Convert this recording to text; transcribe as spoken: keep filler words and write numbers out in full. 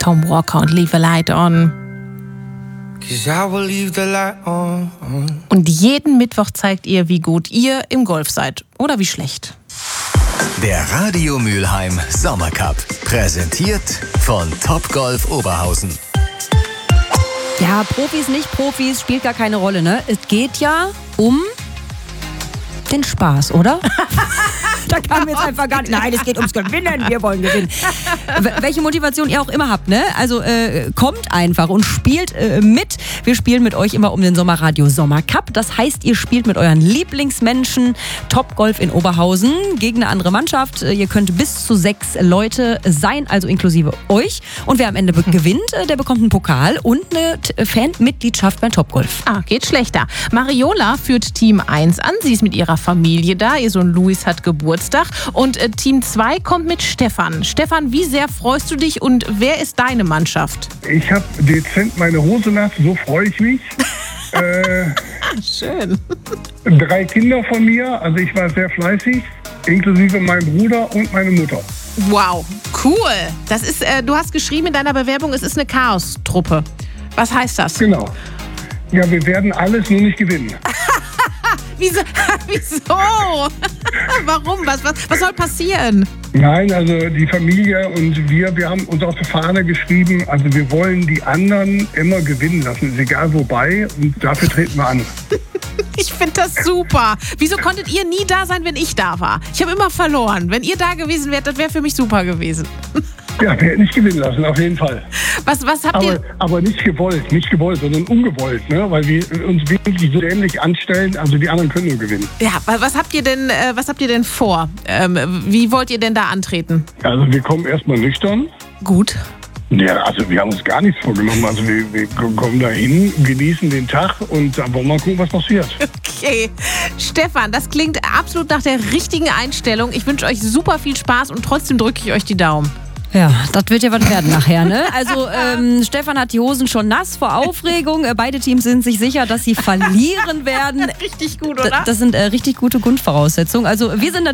Tom Walker und Leave the Light On. Und jeden Mittwoch zeigt ihr, wie gut ihr im Golf seid. Oder wie schlecht. Der Radio Mülheim Sommercup. Präsentiert von Topgolf Oberhausen. Ja, Profis, nicht Profis, spielt gar keine Rolle, ne? Es geht ja um den Spaß, oder? Da kam jetzt einfach gar nicht. Nein, es geht ums Gewinnen. Wir wollen gewinnen. Welche Motivation ihr auch immer habt, ne? Also äh, kommt einfach und spielt äh, mit. Wir spielen mit euch immer um den Sommerradio Sommercup. Das heißt, ihr spielt mit euren Lieblingsmenschen Topgolf in Oberhausen gegen eine andere Mannschaft. Ihr könnt bis zu sechs Leute sein, also inklusive euch. Und wer am Ende be- gewinnt, der bekommt einen Pokal und eine T- Fanmitgliedschaft beim Topgolf. Ah, geht schlechter. Mariola führt Team eins an. Sie ist mit ihrer Familie da. Ihr Sohn Luis hat Geburtstag. Und äh, Team zwei kommt mit Stefan. Stefan, wie sehr freust du dich und wer ist deine Mannschaft? Ich habe dezent meine Hose nass, so freue ich mich. äh, Schön. Drei Kinder von mir, also ich war sehr fleißig, inklusive meinem Bruder und meine Mutter. Wow, cool. Das ist, äh, du hast geschrieben in deiner Bewerbung, es ist eine Chaos-Truppe. Was heißt das? Genau. Ja, wir werden alles nur nicht gewinnen. Wieso? Wieso? Warum? Was, was, was soll passieren? Nein, also die Familie und wir, wir haben uns auf die Fahne geschrieben, also wir wollen die anderen immer gewinnen lassen, ist egal wobei, und dafür treten wir an. Ich finde das super. Wieso konntet ihr nie da sein, wenn ich da war? Ich habe immer verloren. Wenn ihr da gewesen wärt, das wäre für mich super gewesen. Ja, wir hätten nicht gewinnen lassen, auf jeden Fall. Was, was habt Aber, ihr... aber nicht gewollt, nicht gewollt, sondern ungewollt, ne? Weil wir uns wirklich so dämlich anstellen, also die anderen können nur gewinnen. Ja, was habt ihr denn, äh, was habt ihr denn vor? Ähm, wie wollt ihr denn da antreten? Also wir kommen erstmal nüchtern. Gut. Ja, also wir haben uns gar nichts vorgenommen. Also wir, wir kommen da hin, genießen den Tag und dann wollen wir mal gucken, was passiert. Okay. Stefan, das klingt absolut nach der richtigen Einstellung. Ich wünsche euch super viel Spaß und trotzdem drücke ich euch die Daumen. Ja, das wird ja was werden nachher, ne? Also ähm, Stefan hat die Hosen schon nass vor Aufregung. Äh, beide Teams sind sich sicher, dass sie verlieren werden. Richtig gut, oder? D- das sind äh, richtig gute Grundvoraussetzungen. Also wir sind